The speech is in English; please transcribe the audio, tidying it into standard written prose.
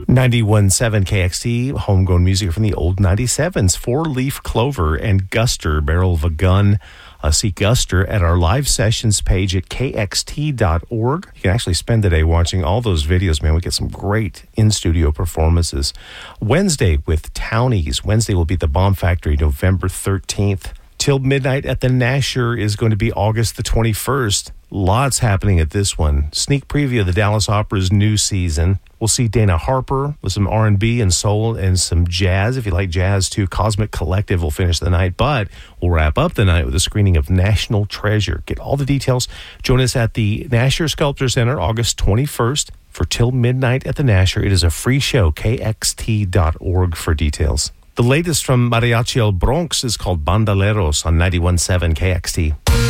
91.7 KXT, homegrown music from the old 97s. Four-Leaf Clover and Guster, Barrel of a Gun. See Guster at our live sessions page at kxt.org. You can actually spend the day watching all those videos, man. We get some great in-studio performances. Wednesday with Townies. Wednesday will be the Bomb Factory, November 13th. Till Midnight at the Nasher is going to be August the 21st. Lots happening at this one. Sneak preview of the Dallas Opera's new season. We'll see Dana Harper with some R&B and soul and some jazz. If you like jazz too, Cosmic Collective will finish the night, but we'll wrap up the night with a screening of National Treasure. Get all the details. Join us at the Nasher Sculpture Center, August 21st for Till Midnight at the Nasher. It is a free show, kxt.org for details. The latest from Mariachi El Bronx is called Bandaleros on 91.7 KXT.